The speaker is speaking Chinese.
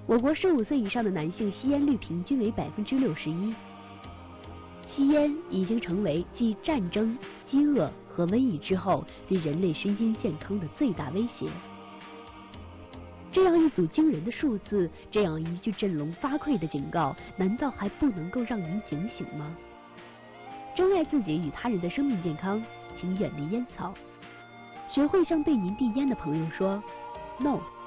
我国15岁以上的男性吸烟率平均为61%。吸烟已经成为继战争、饥饿和瘟疫之后对人类身心健康的最大威胁。这样一组惊人的数字，这样一句振聋发聩的警告，难道还不能够让您警醒吗？珍爱自己与他人的生命健康，请远离烟草。学会向对您递烟的朋友说 “No”。